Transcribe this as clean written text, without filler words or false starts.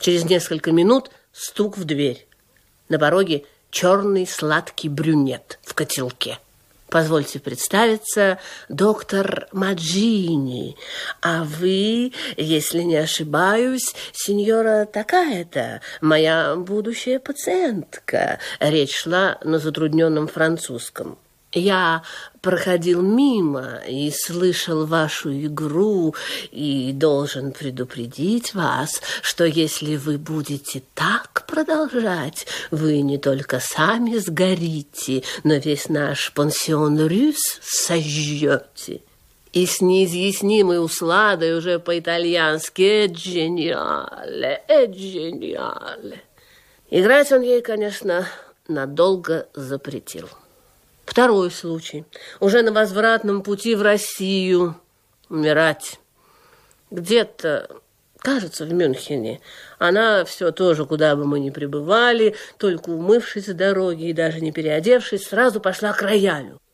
Через несколько минут стук в дверь. На пороге черный сладкий брюнет в котелке. Позвольте представиться, доктор Маджини. А вы, если не ошибаюсь, сеньора такая-то, моя будущая пациентка. Речь шла на затрудненном французском. Я проходил мимо и слышал вашу игру и должен предупредить вас, что если вы будете так продолжать, вы не только сами сгорите, но весь наш пансион Рюс сожжете. И с неизъяснимой усладой уже по-итальянски «Эджениале, эджениале». Играть он ей, конечно, надолго запретил. Второй случай. Уже на возвратном пути в Россию умирать. Где-то, кажется, в Мюнхене. Она все тоже, куда бы мы ни пребывали, только умывшись с дороги и даже не переодевшись, сразу пошла к роялю.